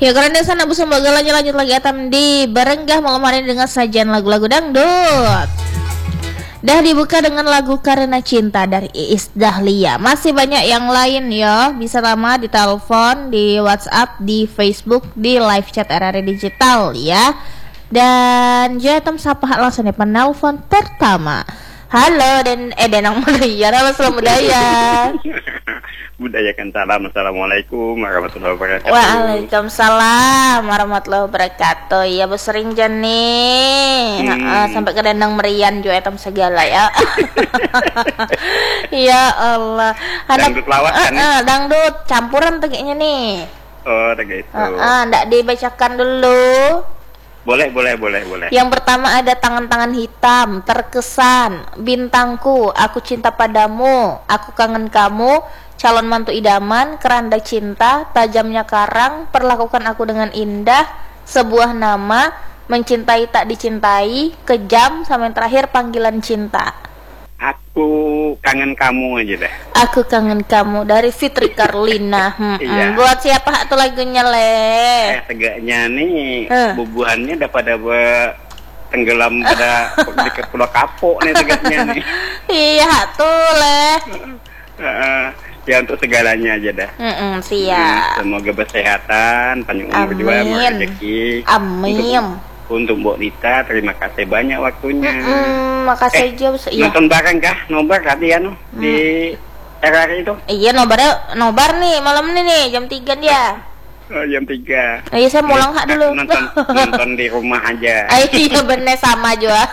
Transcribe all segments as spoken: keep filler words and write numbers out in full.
Ya karena sana Bu semoga lanjut-lanjut lagi atam di Berenggah malam hari dengan sajian lagu-lagu dangdut. Dah dibuka dengan lagu Karena Cinta dari Iis Dahlia. Masih banyak yang lain ya. Bisa lama di telepon, di WhatsApp, di Facebook, di live chat R R I Digital ya. Dan Jatam sapa langsung ya penelpon pertama. Halo dan eh Denang Maria, nama selamat budaya. Budayakan salam. Assalamualaikum warahmatullahi wabarakatuh. Waalaikumsalam warahmatullahi wabarakatuh. Ya Bu sering nih. Hmm. Uh, sampai ke Denang Merian juga etam segala ya. Ya Allah. Dangdut lawak kan? Uh, uh, dangdut campuran tuh kayaknya nih. Oh, kayak itu. Uh, uh, ndak dibacakan dulu. Boleh, boleh, boleh, boleh. Yang pertama ada tangan-tangan hitam, terkesan, bintangku, aku cinta padamu, aku kangen kamu, calon mantu idaman, keranda cinta, tajamnya karang, perlakukan aku dengan indah, sebuah nama, mencintai tak dicintai, kejam, sama yang terakhir panggilan cinta. Aku kangen kamu aja deh. Aku kangen kamu dari Fitri Karlina. Hmm, iya. Buat siapa tuh lagunya le? Eh tegaknya nih huh. bubuhannya udah pada be tenggelam pada di Pulau Kapuk nih tegaknya nih. Iya tuh le. Uh, ya untuk segalanya aja dah. Mm-mm, siap. Hmm, semoga kesehatan, panjang umur juga, rezeki. Amin. Untuk Mbok Dita, terima kasih banyak waktunya. Mm, makasih eh, juga. Iya. Nonton bareng kah? Nobar latihan mm. di R R I itu? Iya, nobarnya nobar nih malam ini nih jam tiga dia. Oh, jam tiga. Iya, saya mau langhak dulu. Nonton nonton di rumah aja. Iya, bener sama juga.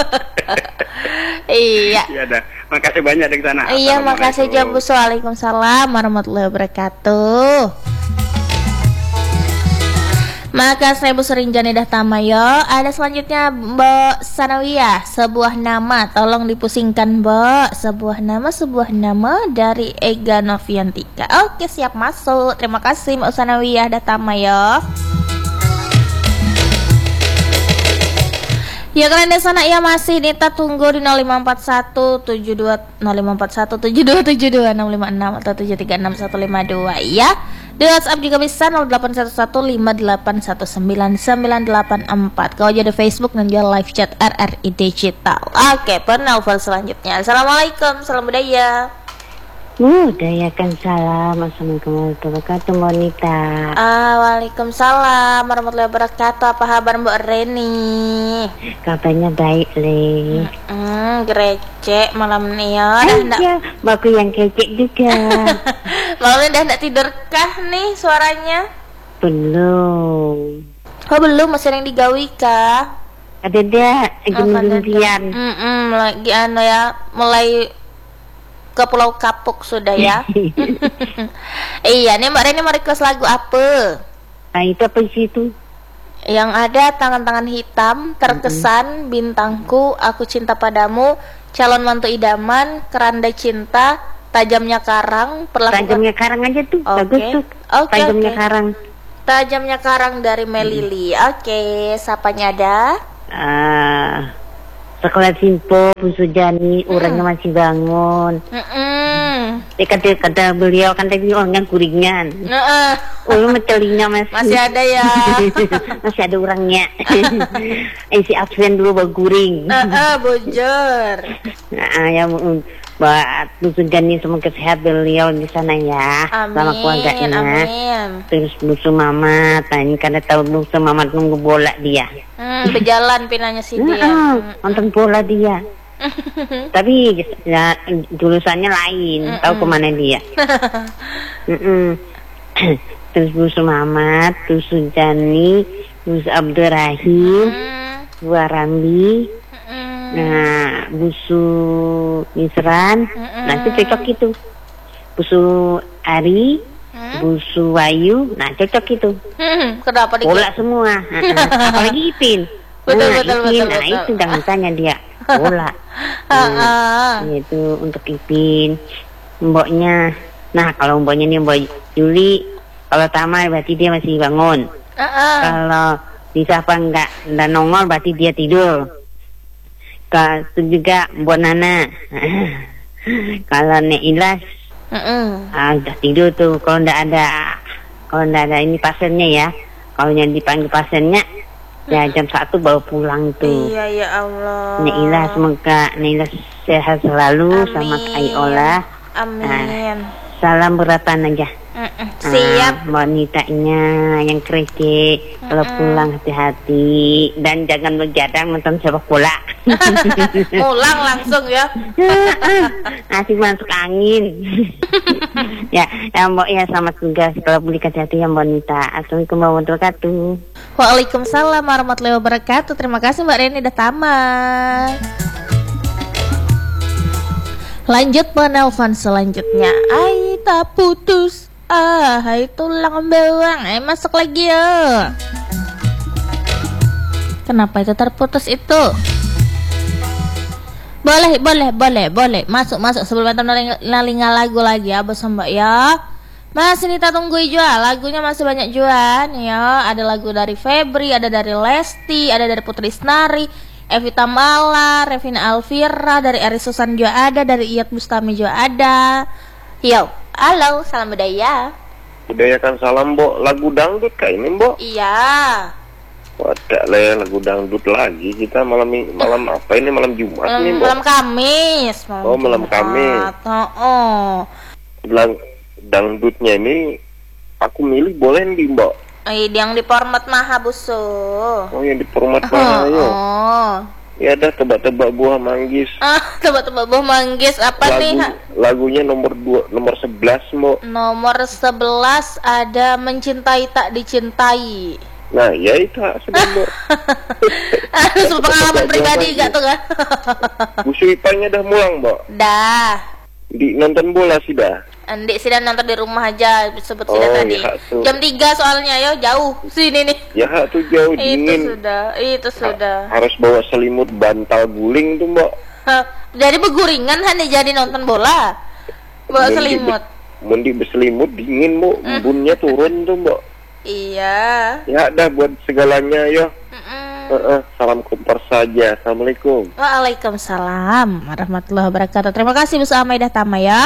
Iya. Iya dah. Makasih banyak dari sana. Iya, makasih juga Bu. Waalaikumsalam warahmatullahi wabarakatuh. Maka saya Bu sering jani dah tamayo. Ada selanjutnya Mbak Sanawiyah. Sebuah nama, tolong dipusingkan Mbak. Sebuah nama, sebuah nama dari Ega Noviantika. Oke, siap masuk. Terima kasih Mbak Sanawiyah dah tamayo. Ya kalian di sana ya masih Nita tunggu di nol lima empat satu tujuh dua nol lima empat satu tujuh dua tujuh dua enam lima enam atau tujuh tiga enam satu lima dua ya. Di WhatsApp juga bisa nol delapan satu satu lima delapan satu sembilan sembilan delapan empat. Kalau aja di Facebook dan juga live chat R R I Digital. Oke, penelpon selanjutnya. Assalamualaikum, salam budaya. Budayakan salam. Assalamualaikum warahmatullahi wabarakatuh, Monita. Ah, waalaikumsalam warahmatullahi wabarakatuh. Apa kabar Mbak Reni? Kabarnya baik, Le. Hmm, gerecek malam nih ya. Iya, baku yang kecek juga. Malam ini dah nggak tidur kah nih suaranya? Belum. Oh belum, masih yang digawi kah? Ada dia, genung-genungan. Hmm, lagi anu ya, mulai ke Pulau Kapuk sudah ya. Iya, nih Mbak Reni mau request lagu apa? Nah, itu apa sih itu? Yang ada tangan-tangan hitam, terkesan, mm-hmm. bintangku, aku cinta padamu, calon mantu idaman, keranda cinta, tajamnya karang, perlakukan. Tajamnya karang aja tuh, okay. Bagus tuh. Okay, tajamnya okay. karang. Tajamnya karang dari Melili. Mm-hmm. Oke, okay, sapanya ada? Ah. Uh. Sekolah Simpo, Bu Sujani, hmm. orangnya masih bangun. Mm-mm. Ya, kata, kata beliau kan tadi orangnya kuringan. Uh-uh. Oh, telinga masih. Masih ada ya. Masih ada orangnya. Eh, si absen dulu baguring. Uh-uh, bujur. Nah, ya buat Bu Sujani semoga sehat beliau di sana ya. Amin. Sama keluarganya. Amin. Terus Bu Sumamat, tanya karena tahu Bu Sumamat nunggu bola dia. Hmm, berjalan pinanya sih dia. Nah, hmm. Nonton bola dia. Tapi ya, jurusannya lain. Mm-mm. Tahu kemana dia. Terus Bu Sumamat, Bu Sujani, Bu Abdurrahim, mm. Bu Arambi, mm. nah Bu Su Misran, mm-mm. Nah itu cocok itu. Bu Su Ari, mm. Bu Su Wayu, nah cocok itu. Hmm, kenapa dia? Bola semua. Apalagi Ipin. Betul, nah, betul, Ipin. betul, Nah betul. itu jangan tanya dia. Bola. Nah, itu untuk Ipin. Mboknya. Nah kalau mboknya ini Mbok Juli, kalau Tama berarti dia masih bangun. Uh-uh. Kalau disapa enggak enggak nongol berarti dia tidur. Kalau itu juga Mbok Nana. Kalau Nek Ilas, uh-uh. ah, udah tidur tuh. Kalau enggak ada, kalau enggak ada ini pasiennya ya, kalau yang dipanggil pasiennya ya jam satu baru pulang tuh. Iya ya Allah. Naila semoga Naila sehat selalu. Amin. Sama Kak Aiola. Amin. Nah, salam beratan aja. Mm-mm. Siap. Ah, wanitanya yang krecek kalau pulang hati-hati dan jangan begadang nonton sepak bola. Pulang langsung ya. Asik masuk angin. Ya, ya Mbak ya selamat tugas kalau beli hati-hati ya Mbak Nita. Assalamualaikum warahmatullahi wabarakatuh. Waalaikumsalam warahmatullahi wabarakatuh. Terima kasih Mbak Reni udah tamat. Lanjut penelpon selanjutnya. Ai tak putus. Ah, hai tulang bawang. Eh masuk lagi ya. Kenapa itu terputus itu? Boleh, boleh, boleh, boleh. Masuk, masuk sebelum kita nalinga lagu lagi ya, bos Mbak ya. Masih Nita tungguin juga. Lagunya masih banyak jualan ya. Ada lagu dari Febri, ada dari Lesti, ada dari Putri Snari, Evita Mala, Revina Alvira, dari Eri Susan juga ada, dari Iyat Bustami juga ada. Yo, halo, salam budaya. Budaya kan salam, Mbok. Lagu dangdut kak ini, Mbok? Iya. Wadah lah ya, lagu dangdut lagi. Kita malam malam apa ini? Malam Jumat Malam, nih, Mbok? malam Kamis. Malam Oh, malam Jumat. Kamis. Oh, oh. Lang dangdutnya ini aku milih boleh nih, Mbok? Eh, yang di format Maha Busu. Oh, yang di format Oh, mana ya? oh. Ya dah, tebak-tebak buah manggis. Ah, tebak-tebak buah manggis apa Lagu, nih? Ha? lagunya nomor dua, nomor sebelas, Mbok. Nomor sebelas ada Mencintai Tak Dicintai. Nah, ya itu sudah, Mbok. Aduh, pengalaman pribadi gak tuh kan? Busu Ipanya dah mulang, Mbok. Dah. Di nonton bola sih dah. Andik sih dan nonton di rumah aja sebut Oh, sida tadi. ya, tuh. Jam tiga soalnya yo jauh sini nih. Ya tuh jauh Itu dingin. sudah, itu sudah. Ha- harus bawa selimut bantal guling tuh, Mbok. Hah, jadi beguringan kan nih jadi nonton bola. Bawa Mundi selimut. be- Mundi berselimut dingin, Mbok. Embunnya turun tuh, Mbok. Iya. Ya dah buat segalanya yo. Mm-mm. Heeh, salam kompor saja. Assalamualaikum. Waalaikumsalam warahmatullahi wabarakatuh. Terima kasih Bu Amaidah Tama ya.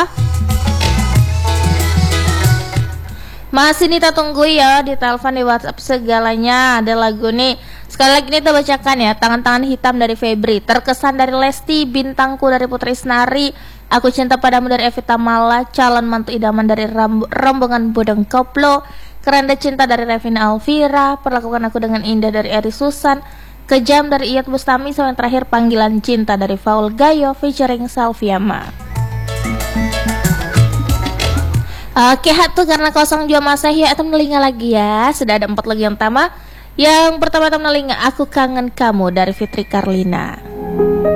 Masih Nita tunggu ya di telepon, di WhatsApp segalanya. Ada lagu nih. Sekali lagi Nita bacakan ya. Tangan-tangan hitam dari Febri, Terkesan dari Lesti, Bintangku dari Putri Snari, Aku Cinta Padamu dari Evita Mala, Calon Mantu Idaman dari Ramb- Rombongan Bodong Koplo, Keranda Cinta dari Revina Alvira, Perlakukan Aku Dengan Indah dari Eri Susan, Kejam dari Iyat Bustami, sama yang terakhir Panggilan Cinta dari Faul Gayo featuring Salviama. Oke, hatu karena kosong jua Masehi atau menelinga lagi ya. Sudah ada empat lagi yang pertama. Yang pertama teman telinga Aku Kangen Kamu dari Fitri Karlina.